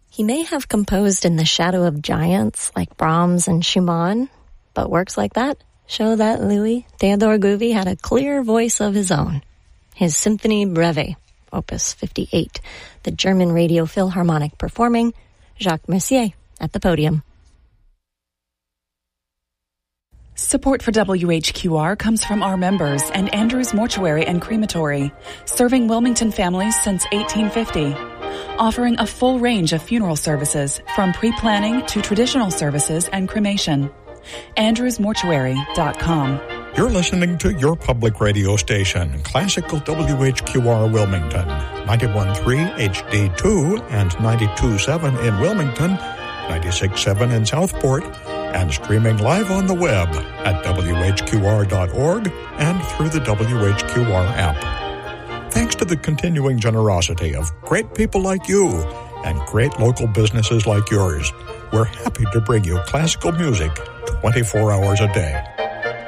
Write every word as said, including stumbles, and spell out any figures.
He may have composed in the shadow of giants like Brahms and Schumann, but works like that show that Louis Theodore Gouvi had a clear voice of his own. His Symphonie Breve, Opus fifty-eight, the German Radio Philharmonic performing, Jacques Messier at the podium. Support for W H Q R comes from our members and Andrews Mortuary and Crematory, serving Wilmington families since eighteen fifty. Offering a full range of funeral services, from pre-planning to traditional services and cremation. andrews mortuary dot com. You're listening to your public radio station, Classical W H Q R Wilmington, ninety-one point three H D two and ninety-two point seven in Wilmington, ninety-six point seven in Southport, and streaming live on the web at W H Q R dot org and through the W H Q R app. Thanks to the continuing generosity of great people like you and great local businesses like yours, we're happy to bring you classical music twenty-four hours a day.